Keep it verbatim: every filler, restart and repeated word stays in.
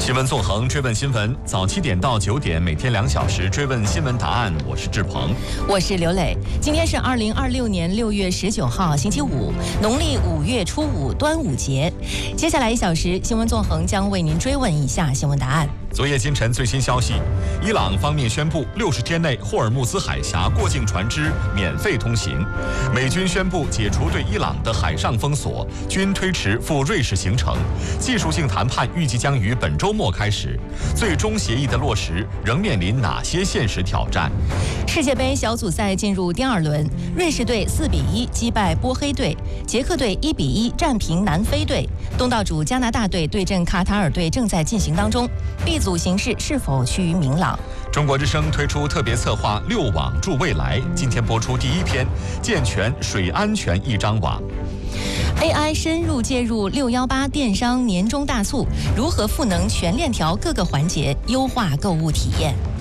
新闻纵横，追问新闻，早七点到九点，每天两小时追问新闻答案。我是志鹏， 我是刘磊。今天是二零二六年六月十九号，星期五，农历五月初五，端午节。接下来一小时，新闻纵横将为您追问以下新闻答案。 昨夜今晨最新消息，伊朗方面宣布六十天内霍尔木兹海峡过境船只免费通行。美军宣布解除对伊朗的海上封锁，均推迟赴瑞士行程。技术性谈判预计将于本周末开始，最终协议的落实仍面临哪些现实挑战？ 世界杯小组赛进入第二轮，瑞士队四比一击败波黑队，捷克队一比一战平南非队，东道主加拿大队对阵卡塔尔队正在进行当中。B 组形势是否趋于明朗？ 中国之声推出特别策划“六网助未来”，今天播出第一篇：健全水安全一张网。 A I 深入介入六一八电商年终大促，如何赋能全链条各个环节，优化购物体验？